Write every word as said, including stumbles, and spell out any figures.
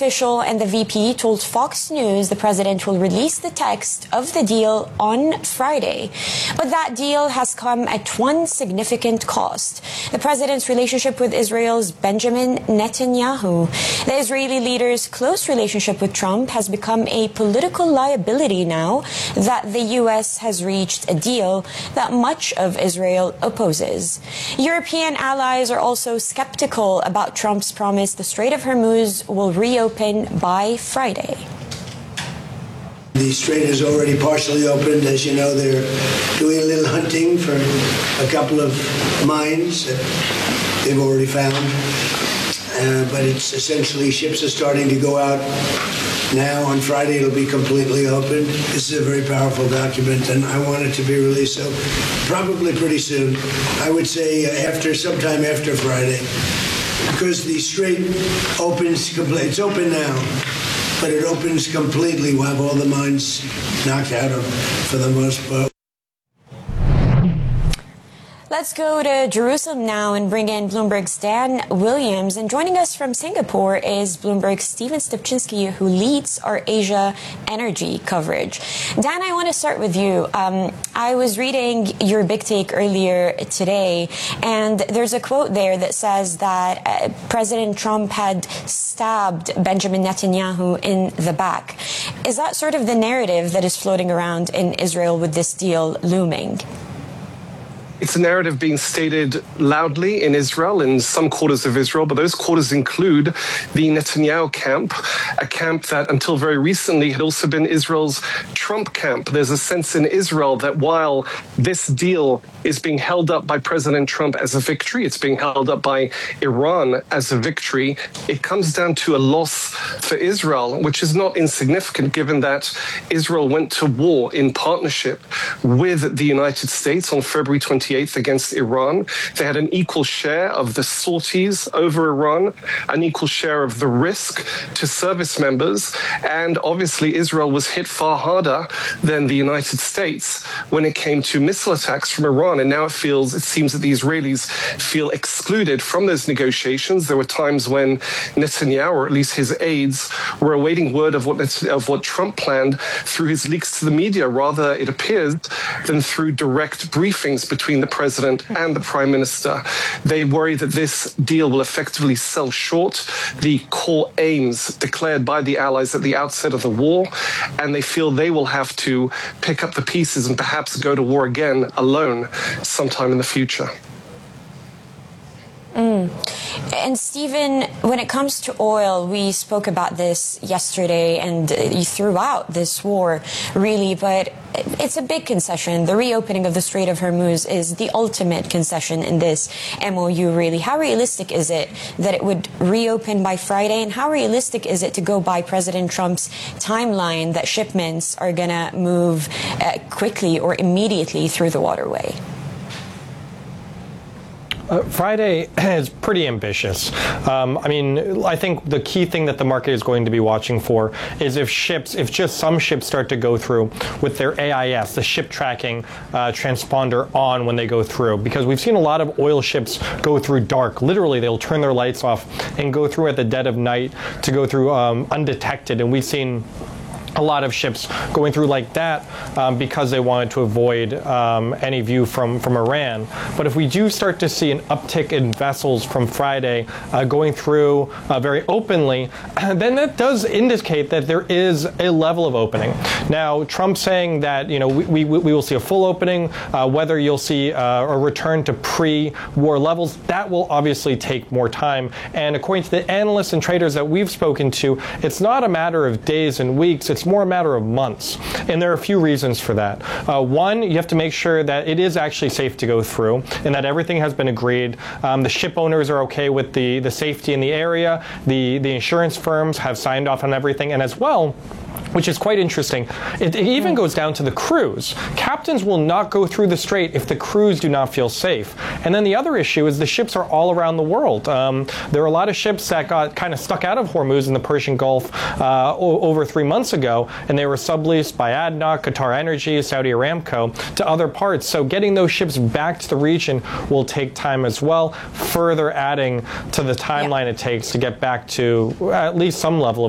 official and the V P told Fox News the president will release the text of the deal on Friday. But that deal has come at one significant cost: the president's relationship with Israel's Benjamin Netanyahu. The Israeli leader's close relationship with Trump has become a political liability now that the U S has reached a deal that much of Israel opposes. European allies are also skeptical about Trump's promise the Strait of Hormuz will reopen by Friday. The strait is already partially opened. As you know, they're doing a little hunting for a couple of mines that they've already found. Uh, but it's essentially ships are starting to go out now. On Friday, it'll be completely open. This is a very powerful document, and I want it to be released so probably pretty soon. I would say after sometime after Friday, because the strait opens completely. It's open now, but it opens completely. We'll have all the mines knocked out of for the most part. Let's go to Jerusalem now and bring in Bloomberg's Dan Williams. And joining us from Singapore is Bloomberg's Stephen Stupczynski, who leads our Asia energy coverage. Dan, I want to start with you. Um, I was reading your big take earlier today, and there's a quote there that says that uh, President Trump had stabbed Benjamin Netanyahu in the back. Is that sort of the narrative that is floating around in Israel with this deal looming? It's a narrative being stated loudly in Israel, in some quarters of Israel, but those quarters include the Netanyahu camp, a camp that until very recently had also been Israel's Trump camp. There's a sense in Israel that while this deal is being held up by President Trump as a victory, it's being held up by Iran as a victory, it comes down to a loss for Israel, which is not insignificant given that Israel went to war in partnership with the United States on February twenty-eighth against Iran. They had an equal share of the sorties over Iran, an equal share of the risk to service members, and obviously Israel was hit far harder than the United States when it came to missile attacks from Iran, and now it feels, it seems that the Israelis feel excluded from those negotiations. There were times when Netanyahu, or at least his aides, were awaiting word of what, of what Trump planned through his leaks to the media, rather, it appears, than through direct briefings between the president and the prime minister. They worry that this deal will effectively sell short the core aims declared by the allies at the outset of the war, and they feel they will have to pick up the pieces and perhaps go to war again alone sometime in the future. Mm. And Stephen, when it comes to oil, we spoke about this yesterday, and you threw out this war, really, but it's a big concession. The reopening of the Strait of Hormuz is the ultimate concession in this M O U, really. How realistic is it that it would reopen by Friday, and how realistic is it to go by President Trump's timeline that shipments are going to move uh, quickly or immediately through the waterway? Uh, Friday is pretty ambitious. Um, I mean, I think the key thing that the market is going to be watching for is if ships, if just some ships start to go through with their A I S, the ship tracking uh, transponder on when they go through. Because we've seen a lot of oil ships go through dark. Literally, they'll turn their lights off and go through at the dead of night to go through um, undetected. And we've seen a lot of ships going through like that um, because they wanted to avoid um, any view from, from Iran. But if we do start to see an uptick in vessels from Friday uh, going through uh, very openly, then that does indicate that there is a level of opening. Now, Trump saying that, you know, we, we, we will see a full opening, uh, whether you'll see uh, a return to pre-war levels, that will obviously take more time. And according to the analysts and traders that we've spoken to, it's not a matter of days and weeks, it's more a matter of months. And there are a few reasons for that. Uh, one, you have to make sure that it is actually safe to go through and that everything has been agreed. Um, the ship owners are okay with the, the safety in the area. The, the insurance firms have signed off on everything. And as well, which is quite interesting, it, it even goes down to the crews. Captains will not go through the strait if the crews do not feel safe. And then the other issue is the ships are all around the world. Um, there are a lot of ships that got kind of stuck out of Hormuz in the Persian Gulf uh, over three months ago, and they were subleased by A D N O C, Qatar Energy, Saudi Aramco to other parts. So getting those ships back to the region will take time as well, further adding to the timeline yeah. it takes to get back to at least some level of